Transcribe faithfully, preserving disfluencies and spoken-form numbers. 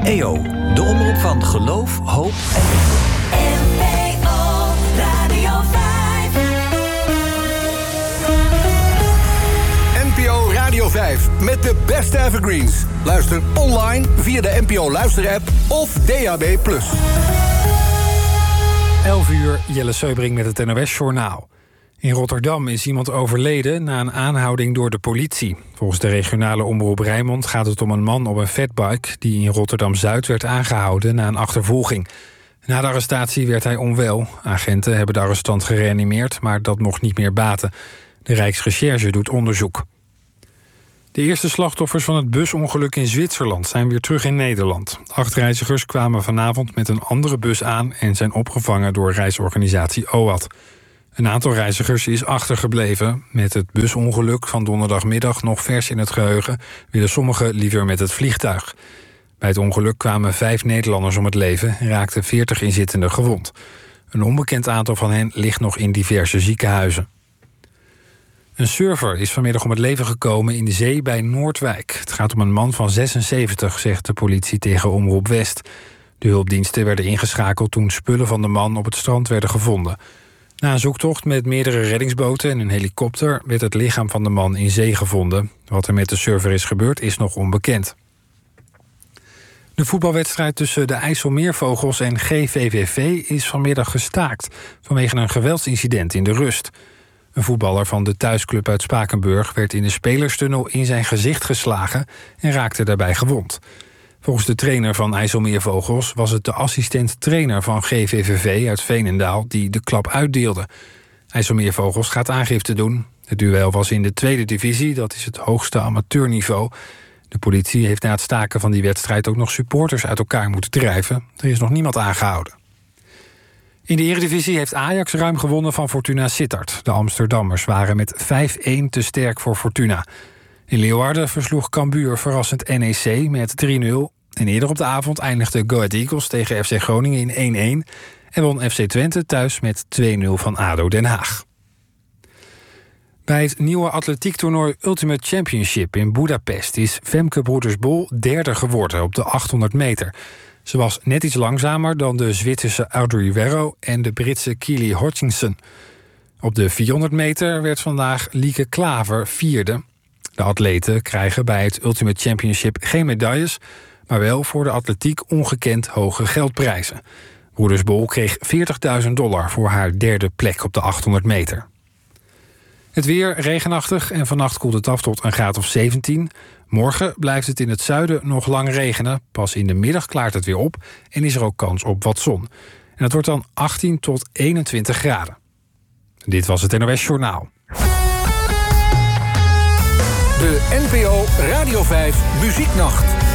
E O, de omroep van geloof, hoop en liefde. N P O Radio vijf. N P O Radio vijf met de beste evergreens. Luister online via de N P O luisterapp of D A B plus. elf uur, Jelle Seubring met het N O S-journaal. In Rotterdam is iemand overleden na een aanhouding door de politie. Volgens de regionale omroep Rijnmond gaat het om een man op een fatbike die in Rotterdam-Zuid werd aangehouden na een achtervolging. Na de arrestatie werd hij onwel. Agenten hebben de arrestant gereanimeerd, maar dat mocht niet meer baten. De Rijksrecherche doet onderzoek. De eerste slachtoffers van het busongeluk in Zwitserland zijn weer terug in Nederland. Acht reizigers kwamen vanavond met een andere bus aan en zijn opgevangen door reisorganisatie O A D. Een aantal reizigers is achtergebleven. Met het busongeluk van donderdagmiddag nog vers in het geheugen willen sommigen liever met het vliegtuig. Bij het ongeluk kwamen vijf Nederlanders om het leven en raakten veertig inzittenden gewond. Een onbekend aantal van hen ligt nog in diverse ziekenhuizen. Een surfer is vanmiddag om het leven gekomen in de zee bij Noordwijk. Het gaat om een man van zesenzeventig, zegt de politie tegen Omroep West. De hulpdiensten werden ingeschakeld toen spullen van de man op het strand werden gevonden. Na een zoektocht met meerdere reddingsboten en een helikopter werd het lichaam van de man in zee gevonden. Wat er met de surfer is gebeurd is nog onbekend. De voetbalwedstrijd tussen de IJsselmeervogels en G V V V is vanmiddag gestaakt vanwege een geweldsincident in de rust. Een voetballer van de thuisclub uit Spakenburg werd in de spelerstunnel in zijn gezicht geslagen en raakte daarbij gewond. Volgens de trainer van IJsselmeervogels was het de assistent-trainer van G V V V uit Veenendaal die de klap uitdeelde. IJsselmeervogels gaat aangifte doen. Het duel was in de tweede divisie, dat is het hoogste amateurniveau. De politie heeft na het staken van die wedstrijd ook nog supporters uit elkaar moeten drijven. Er is nog niemand aangehouden. In de Eredivisie heeft Ajax ruim gewonnen van Fortuna Sittard. De Amsterdammers waren met vijf-een te sterk voor Fortuna. In Leeuwarden versloeg Cambuur verrassend N E C met drie nul. En eerder op de avond eindigde Go Ahead Eagles tegen F C Groningen in één-één... en won F C Twente thuis met twee nul van A D O Den Haag. Bij het nieuwe atletiektoernooi Ultimate Championship in Budapest is Femke Broeders-Bol derde geworden op de achthonderd meter. Ze was net iets langzamer dan de Zwitserse Audrey Werro en de Britse Keely Hodgkinson. Op de vierhonderd meter werd vandaag Lieke Klaver vierde. De atleten krijgen bij het Ultimate Championship geen medailles, maar wel voor de atletiek ongekend hoge geldprijzen. Broeders-Bol kreeg veertigduizend dollar voor haar derde plek op de achthonderd meter. Het weer regenachtig en vannacht koelt het af tot een graad of zeventien. Morgen blijft het in het zuiden nog lang regenen. Pas in de middag klaart het weer op en is er ook kans op wat zon. En het wordt dan achttien tot eenentwintig graden. Dit was het N O S-journaal. De N P O Radio vijf Muzieknacht.